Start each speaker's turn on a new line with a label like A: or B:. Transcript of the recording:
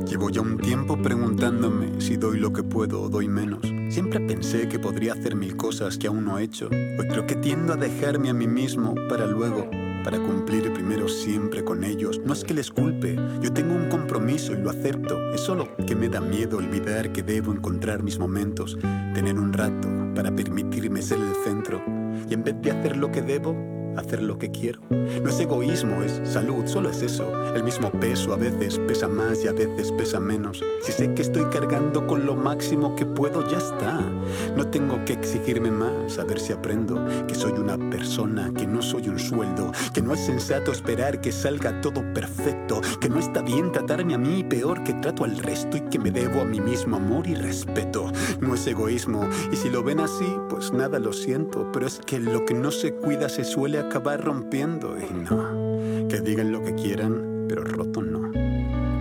A: Llevo ya un tiempo preguntándome si doy lo que puedo o doy menos. Siempre pensé que podría hacer mil cosas que aún no he hecho. Hoy creo que tiendo a dejarme a mí mismo para luego, para cumplir primero siempre con ellos. No es que les culpe, yo tengo un compromiso y lo acepto. Es solo que me da miedo olvidar que debo encontrar mis momentos, tener un rato para permitirme ser el centro. Y en vez de hacer lo que debo, hacer lo que quiero. No es egoísmo, es salud, solo es eso. El mismo peso a veces pesa más y a veces pesa menos. Si sé que estoy cargando con lo máximo que puedo, ya está. No tengo que exigirme más, a ver si aprendo que soy una persona, que no soy un sueldo, que no es sensato esperar que salga todo perfecto, que no está bien tratarme a mí peor que trato al resto y que me debo a mí mismo amor y respeto. No es egoísmo, y si lo ven así, pues nada, lo siento, pero es que lo que no se cuida se suele acabar rompiendo. Y no, que digan lo que quieran, pero roto no.